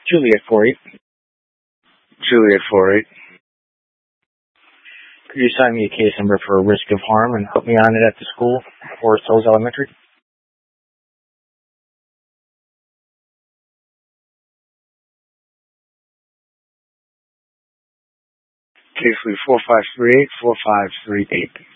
Juliet 48. Juliet 48. Could you assign me a case number for risk of harm and put me on it at the school, Forest Hills Elementary? Case 4538-4538.